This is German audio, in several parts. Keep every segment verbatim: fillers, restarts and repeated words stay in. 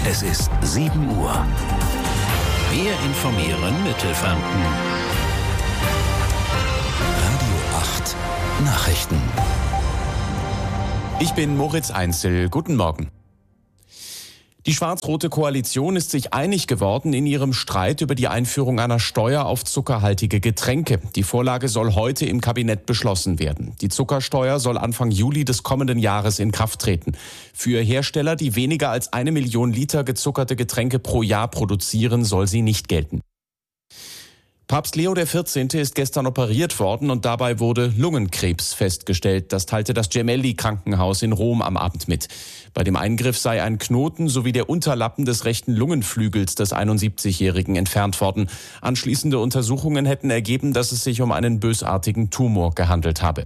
Es ist sieben Uhr. Wir informieren Mittelfranken. Radio acht Nachrichten. Ich bin Moritz Einzel. Guten Morgen. Die schwarz-rote Koalition ist sich einig geworden in ihrem Streit über die Einführung einer Steuer auf zuckerhaltige Getränke. Die Vorlage soll heute im Kabinett beschlossen werden. Die Zuckersteuer soll Anfang Juli des kommenden Jahres in Kraft treten. Für Hersteller, die weniger als eine Million Liter gezuckerte Getränke pro Jahr produzieren, soll sie nicht gelten. Papst Leo der vierzehnte ist gestern operiert worden und dabei wurde Lungenkrebs festgestellt. Das teilte das Gemelli-Krankenhaus in Rom am Abend mit. Bei dem Eingriff sei ein Knoten sowie der Unterlappen des rechten Lungenflügels des einundsiebzigjährigen entfernt worden. Anschließende Untersuchungen hätten ergeben, dass es sich um einen bösartigen Tumor gehandelt habe.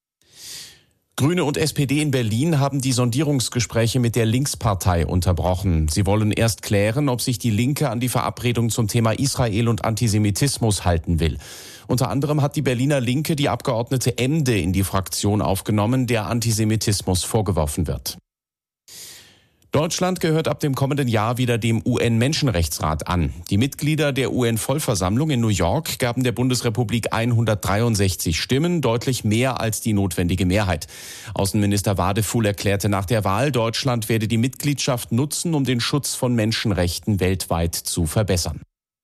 Grüne und S P D in Berlin haben die Sondierungsgespräche mit der Linkspartei unterbrochen. Sie wollen erst klären, ob sich die Linke an die Verabredung zum Thema Israel und Antisemitismus halten will. Unter anderem hat die Berliner Linke die Abgeordnete Emde in die Fraktion aufgenommen, der Antisemitismus vorgeworfen wird. Deutschland gehört ab dem kommenden Jahr wieder dem U N-Menschenrechtsrat an. Die Mitglieder der U N-Vollversammlung in New York gaben der Bundesrepublik hundertdreiundsechzig Stimmen, deutlich mehr als die notwendige Mehrheit. Außenminister Wadefuhl erklärte nach der Wahl, Deutschland werde die Mitgliedschaft nutzen, um den Schutz von Menschenrechten weltweit zu verbessern.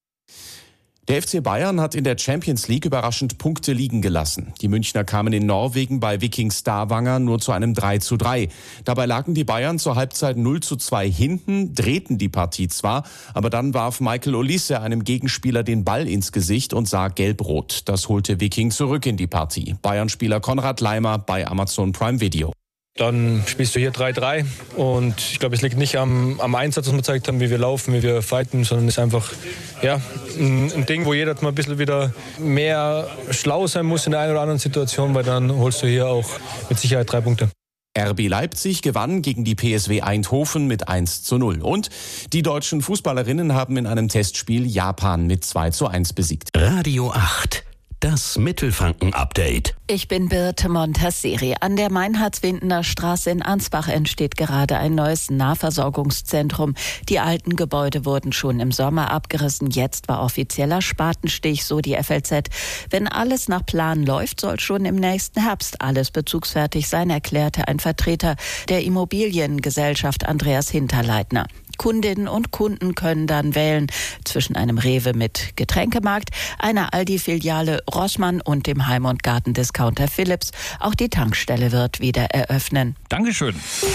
Der F C Bayern hat in der Champions League überraschend Punkte liegen gelassen. Die Münchner kamen in Norwegen bei Viking Stavanger nur zu einem drei zu drei. Dabei lagen die Bayern zur Halbzeit null zu zwei hinten, drehten die Partie zwar, aber dann warf Michael Olise einem Gegenspieler den Ball ins Gesicht und sah gelb-rot. Das holte Viking zurück in die Partie. Bayern-Spieler Konrad Leimer bei Amazon Prime Video. Dann spielst du hier drei drei und ich glaube, es liegt nicht am, am Einsatz, was wir gezeigt haben, wie wir laufen, wie wir fighten, sondern es ist einfach ja, ein, ein Ding, wo jeder mal ein bisschen wieder mehr schlau sein muss in der einen oder anderen Situation, weil dann holst du hier auch mit Sicherheit drei Punkte. R B Leipzig gewann gegen die P S W Eindhoven mit eins zu null. Und die deutschen Fußballerinnen haben in einem Testspiel Japan mit zwei zu eins besiegt. Radio acht. Das Mittelfranken-Update. Ich bin Birte Montasseri. An der Meinhardswindener Straße in Ansbach entsteht gerade ein neues Nahversorgungszentrum. Die alten Gebäude wurden schon im Sommer abgerissen. Jetzt war offizieller Spatenstich, so die F L Z. Wenn alles nach Plan läuft, soll schon im nächsten Herbst alles bezugsfertig sein, erklärte ein Vertreter der Immobiliengesellschaft Andreas Hinterleitner. Kundinnen und Kunden können dann wählen zwischen einem Rewe mit Getränkemarkt, einer Aldi-Filiale Rossmann und dem Heim- und Gartendiscounter Philips. Auch die Tankstelle wird wieder eröffnen. Dankeschön.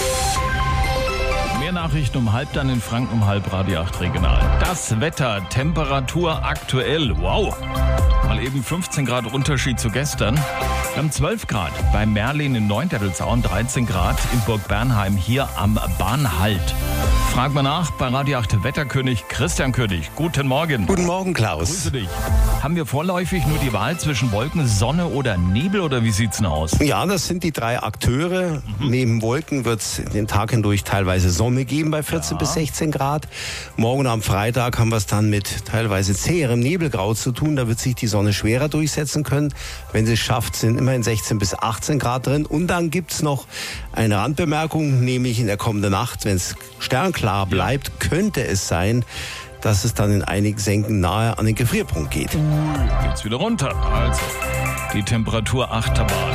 Mehr Nachrichten um halb, dann in Franken um halb, Radio acht Regional. Das Wetter, Temperatur aktuell, wow, mal eben fünfzehn Grad Unterschied zu gestern. Wir haben zwölf Grad bei Merlin in Neuntettelzaun, dreizehn Grad in Burg Bernheim hier am Bahnhalt. Frag mal nach bei Radio acht Wetterkönig Christian König. Guten Morgen. Guten Morgen, Klaus. Grüße dich. Haben wir vorläufig nur die Wahl zwischen Wolken, Sonne oder Nebel oder wie sieht's denn aus? Ja, das sind die drei Akteure. Mhm. Neben Wolken wird es den Tag hindurch teilweise Sonne geben bei vierzehn ja. bis sechzehn Grad. Morgen am Freitag haben wir es dann mit teilweise zäherem Nebelgrau zu tun. Da wird sich die Sonne schwerer durchsetzen können. Wenn sie es schafft, sind immerhin sechzehn bis achtzehn Grad drin. Und dann gibt's noch eine Randbemerkung, nämlich in der kommenden Nacht, wenn es sternklar bleibt, könnte es sein, dass es dann in einigen Senken nahe an den Gefrierpunkt geht. Geht's wieder runter. Also, die Temperatur Achterbahn.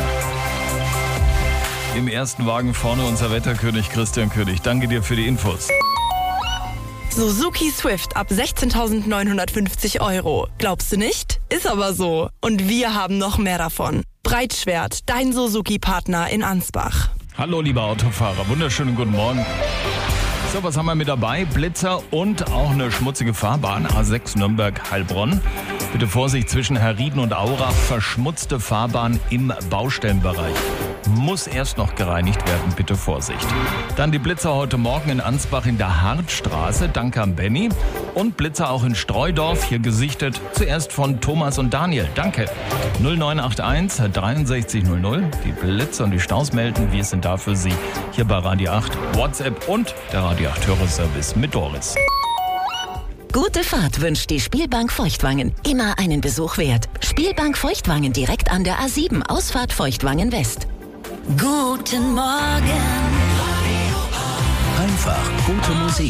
Im ersten Wagen vorne unser Wetterkönig Christian König. Danke dir für die Infos. Suzuki Swift ab sechzehntausendneunhundertfünfzig Euro. Glaubst du nicht? Ist aber so. Und wir haben noch mehr davon. Breitschwert, dein Suzuki-Partner in Ansbach. Hallo, liebe Autofahrer. Wunderschönen guten Morgen. So, was haben wir mit dabei? Blitzer und auch eine schmutzige Fahrbahn. A sechs Nürnberg-Heilbronn. Bitte Vorsicht zwischen Herrieden und Aurach. Verschmutzte Fahrbahn im Baustellenbereich. Muss erst noch gereinigt werden. Bitte Vorsicht. Dann die Blitzer heute Morgen in Ansbach in der Hartstraße. Danke an Benny. Und Blitzer auch in Streudorf. Hier gesichtet. Zuerst von Thomas und Daniel. Danke. null neun acht eins dreiundsechzig null null. Die Blitzer und die Staus melden. Wir sind da für Sie. Hier bei Radio acht. WhatsApp und der Radio acht Hörerservice mit Doris. Gute Fahrt wünscht die Spielbank Feuchtwangen. Immer einen Besuch wert. Spielbank Feuchtwangen direkt an der A sieben, Ausfahrt Feuchtwangen West. Guten Morgen. einfach gute Musik.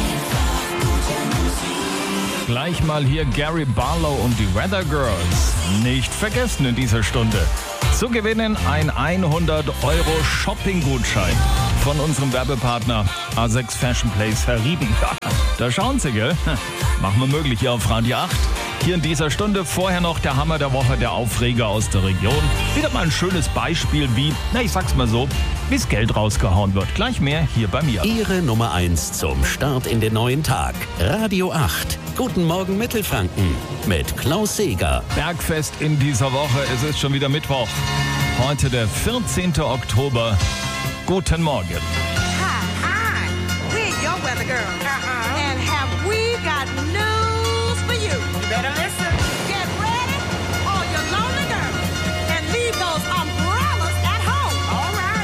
Gleich mal hier Gary Barlow und die Weather Girls. Nicht vergessen in dieser Stunde. Zu gewinnen ein hundert Euro Shopping-Gutschein von unserem Werbepartner A sechs Fashion Place Herrieden. Da schauen Sie, gell? Machen wir möglich hier auf Radio acht. Hier in dieser Stunde vorher noch der Hammer der Woche, der Aufreger aus der Region. Wieder mal ein schönes Beispiel, wie, na ich sag's mal so, wie's Geld rausgehauen wird. Gleich mehr hier bei mir. Ihre Nummer eins zum Start in den neuen Tag. Radio acht. Guten Morgen Mittelfranken mit Klaus Seger. Bergfest in dieser Woche. Es ist schon wieder Mittwoch. Heute der vierzehnten Oktober. Guten Morgen. Hi, hi. We're your weather girl. Uh-huh.